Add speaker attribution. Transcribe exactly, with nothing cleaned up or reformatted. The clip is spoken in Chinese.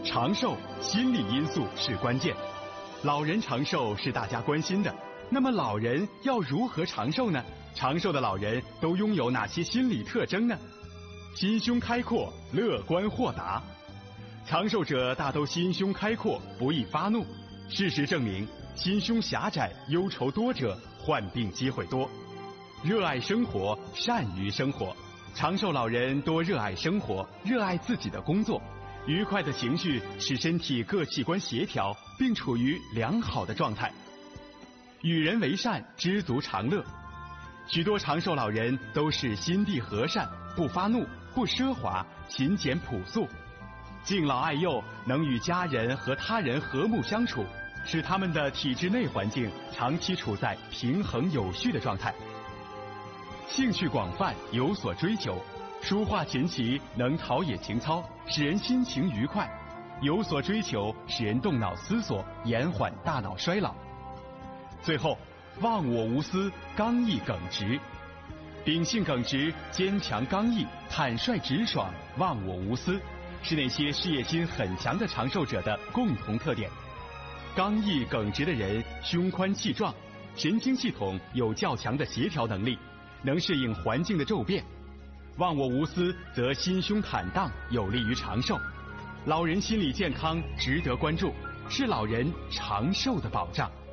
Speaker 1: 长寿心理因素是关键，老人长寿是大家关心的。那么老人要如何长寿呢？长寿的老人都拥有哪些心理特征呢？心胸开阔，乐观豁达。长寿者大都心胸开阔，不易发怒。事实证明，心胸狭窄、忧愁多者患病机会多。热爱生活，善于生活。长寿老人多热爱生活，热爱自己的工作。愉快的情绪使身体各器官协调，并处于良好的状态。与人为善，知足常乐。许多长寿老人都是心地和善，不发怒，不奢华，勤俭朴素，敬老爱幼，能与家人和他人和睦相处，使他们的体制内环境长期处在平衡有序的状态。兴趣广泛，有所追求，书画琴棋能陶冶情操，使人心情愉快；有所追求，使人动脑思索，延缓大脑衰老。最后，忘我无私，刚毅耿直。秉性耿直、坚强刚毅、坦率直爽、忘我无私，是那些事业心很强的长寿者的共同特点。刚毅耿直的人胸宽气壮，神经系统有较强的协调能力，能适应环境的骤变。忘我无私则心胸坦荡，有利于长寿。老人心理健康值得关注，是老人长寿的保障。